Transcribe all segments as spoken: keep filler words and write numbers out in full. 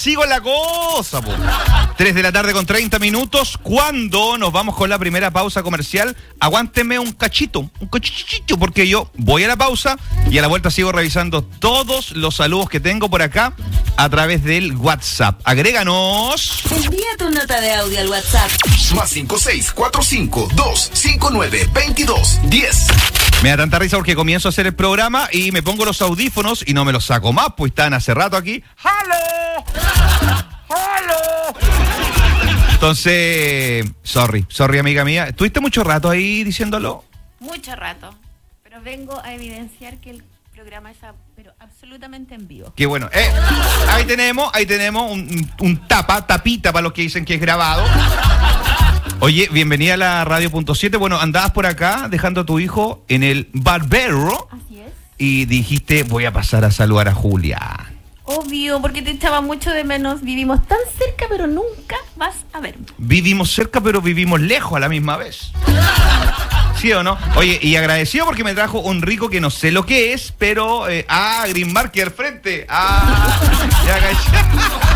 así con la cosa, po. tres de la tarde con treinta minutos. Cuando nos vamos con la primera pausa comercial, aguánteme un cachito, un cachito, porque yo voy a la pausa y a la vuelta sigo revisando todos los saludos que tengo por acá a través del WhatsApp. Agréganos. Envía tu nota de audio al WhatsApp. Más cinco seis cuatro cinco dos cinco nueve veintidós diez. Me da tanta risa porque comienzo a hacer el programa y me pongo los audífonos y no me los saco más, pues están hace rato aquí. ¡Halo! ¡Halo! Entonces, sorry, sorry amiga mía. ¿Estuviste mucho rato ahí diciéndolo? Mucho rato, pero vengo a evidenciar que el programa es a, pero absolutamente en vivo. Qué bueno. Eh, ahí tenemos, ahí tenemos un, un tapa, tapita para los que dicen que es grabado. Oye, bienvenida a la Radio Punto siete. Bueno, andabas por acá dejando a tu hijo en el barbero. Así es. Y dijiste, voy a pasar a saludar a Julia. Obvio, porque te echaba mucho de menos. Vivimos tan cerca, pero nunca vas a verme. Vivimos cerca, pero vivimos lejos a la misma vez. ¿Sí o no? Oye, y agradecido porque me trajo un rico que no sé lo que es, pero... Eh, ah, Green Market al frente. Ah, ya caché.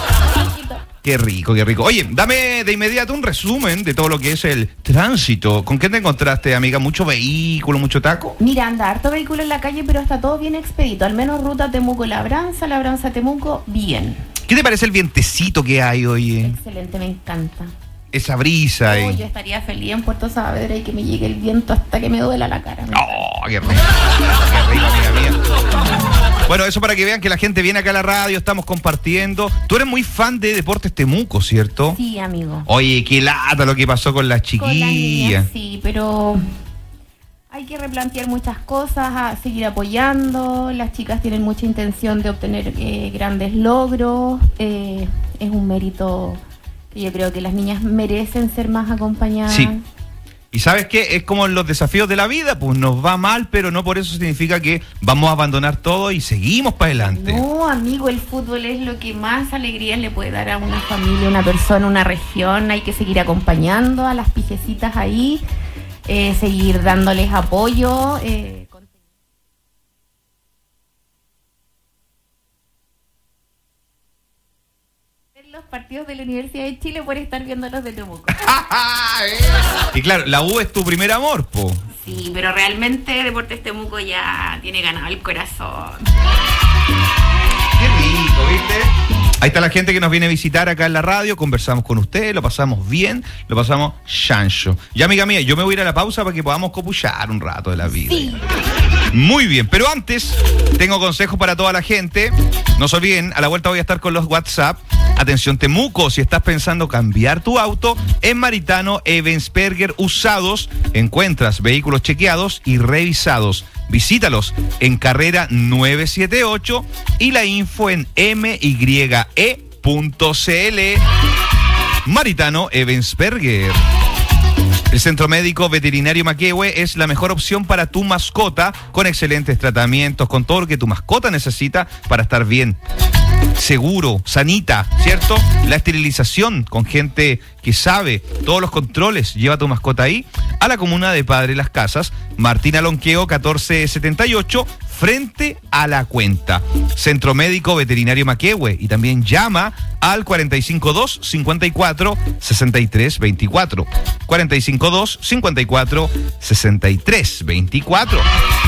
Qué rico, qué rico. Oye, dame de inmediato un resumen de todo lo que es el tránsito. ¿Con qué te encontraste, amiga? ¿Mucho vehículo, mucho taco? Mira, anda harto vehículo en la calle, pero está todo bien expedito. Al menos ruta Temuco-Labranza, Labranza-Temuco, bien. ¿Qué te parece el vientecito que hay hoy? Eh? Excelente, me encanta. Esa brisa ahí. Oh, yo estaría feliz en Puerto Saavedra y que me llegue el viento hasta que me duela la cara. ¡Oh, qué rico! ¡Qué rico, amiga mía! Bueno, eso para que vean que la gente viene acá a la radio, estamos compartiendo. Tú eres muy fan de Deportes Temuco, ¿cierto? Sí, amigo. Oye, qué lata lo que pasó con las chiquillas. Con la niña, sí, pero hay que replantear muchas cosas, a seguir apoyando. Las chicas tienen mucha intención de obtener eh, grandes logros. Eh, es un mérito que yo creo que las niñas merecen ser más acompañadas. Sí. Y ¿sabes qué? Es como los desafíos de la vida, pues nos va mal, pero no por eso significa que vamos a abandonar todo y seguimos para adelante. No, amigo, el fútbol es lo que más alegría le puede dar a una familia, una persona, una región. Hay que seguir acompañando a las pijecitas ahí, eh, seguir dándoles apoyo. Eh, los partidos de la Universidad de Chile por estar viendo los de Temuco. Y claro, la U es tu primer amor, po. Sí, pero realmente Deportes Temuco ya tiene ganado el corazón. Qué rico, ¿viste? Ahí está la gente que nos viene a visitar acá en la radio, conversamos con ustedes, lo pasamos bien, lo pasamos chancho. Ya, amiga mía, yo me voy a ir a la pausa para que podamos copuchar un rato de la vida. Sí. Muy bien, pero antes tengo consejos para toda la gente. No se olviden, a la vuelta voy a estar con los WhatsApp. Atención Temuco, si estás pensando cambiar tu auto, en Maritano Ebensperger Usados encuentras vehículos chequeados y revisados. Visítalos en carrera nueve siete ocho y la info en m y e punto c l. Maritano Ebensperger. El Centro Médico Veterinario Maquehue es la mejor opción para tu mascota, con excelentes tratamientos, con todo lo que tu mascota necesita para estar bien, seguro, sanita, ¿cierto? La esterilización con gente que sabe, todos los controles. Lleva a tu mascota ahí a la comuna de Padre Las Casas, Martín Alonqueo catorce setenta y ocho, frente a la cuenta. Centro Médico Veterinario Maquehue, y también llama al cuarenta y cinco dos cincuenta y cuatro sesenta y tres veinticuatro. cuarenta y cinco dos cincuenta y cuatro sesenta y tres veinticuatro.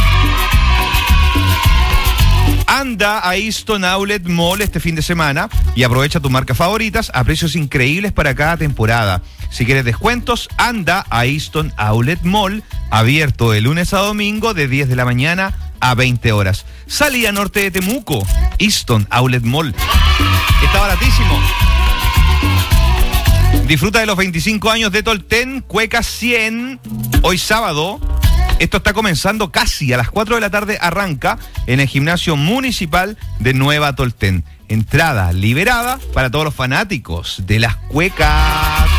Anda a Easton Outlet Mall este fin de semana y aprovecha tus marcas favoritas a precios increíbles para cada temporada. Si quieres descuentos, anda a Easton Outlet Mall, abierto de lunes a domingo de diez de la mañana a veinte horas. Salida norte de Temuco, Easton Outlet Mall. Está baratísimo. Disfruta de los veinticinco años de Tolten, Cueca cien, hoy sábado. Esto está comenzando casi a las cuatro de la tarde, arranca en el gimnasio municipal de Nueva Tolten. Entrada liberada para todos los fanáticos de las cuecas.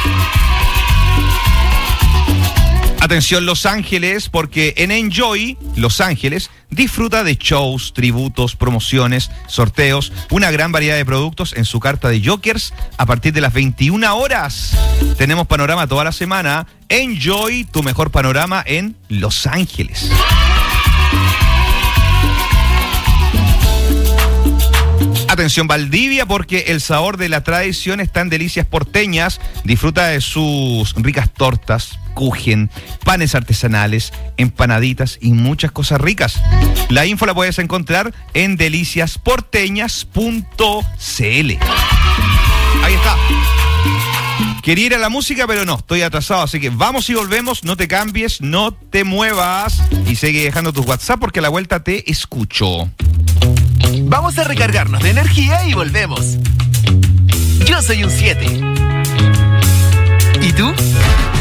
Atención Los Ángeles, porque en Enjoy Los Ángeles disfruta de shows, tributos, promociones, sorteos, una gran variedad de productos en su carta de Jokers a partir de las veintiuna horas. Tenemos panorama toda la semana. Enjoy tu mejor panorama en Los Ángeles. Atención Valdivia, porque el sabor de la tradición está en Delicias Porteñas. Disfruta de sus ricas tortas, kuchen, panes artesanales, empanaditas y muchas cosas ricas. La info la puedes encontrar en delicias porteñas punto c l. Ahí está. Quería ir a la música, pero no, estoy atrasado, así que vamos y volvemos, no te cambies, no te muevas y sigue dejando tus WhatsApp porque a la vuelta te escucho. Vamos a recargarnos de energía y volvemos. Yo soy un siete. ¿Y tú?